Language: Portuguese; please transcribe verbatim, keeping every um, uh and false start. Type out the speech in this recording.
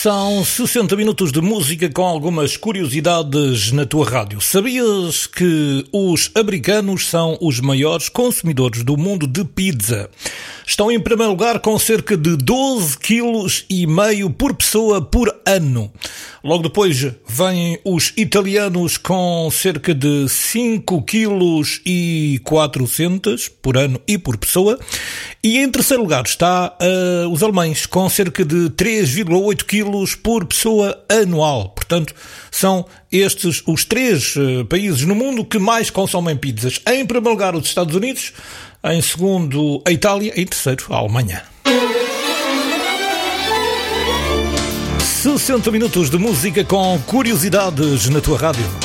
São sessenta minutos de música com algumas curiosidades na tua rádio. Sabias que os americanos são os maiores consumidores do mundo de pizza? Estão em primeiro lugar com cerca de doze vírgula cinco quilos por pessoa por ano. Logo depois vêm os italianos com cerca de cinco vírgula quatrocentos quilos por ano e por pessoa. E em terceiro lugar está uh, os alemães com cerca de três vírgula oito quilos por pessoa anual. Portanto, são estes os três uh, países no mundo que mais consomem pizzas. Em primeiro lugar, os Estados Unidos. Em segundo, a Itália. Em terceiro, a Alemanha. sessenta minutos de música com curiosidades na tua rádio.